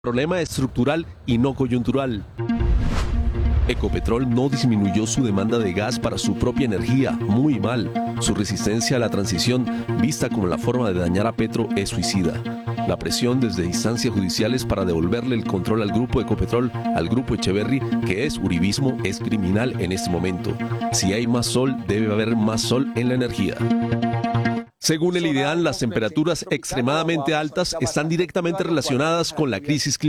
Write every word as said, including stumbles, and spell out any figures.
Problema estructural y no coyuntural. Ecopetrol no disminuyó su demanda de gas para su propia energía, muy mal. Su resistencia a la transición, vista como la forma de dañar a Petro, es suicida. La presión desde instancias judiciales para devolverle el control al grupo Ecopetrol, al grupo Echeverry, que es uribismo, es criminal en este momento. Si hay más sol, debe haber más sol en la energía. Según el IDEAN, las temperaturas extremadamente altas están directamente relacionadas con la crisis climática.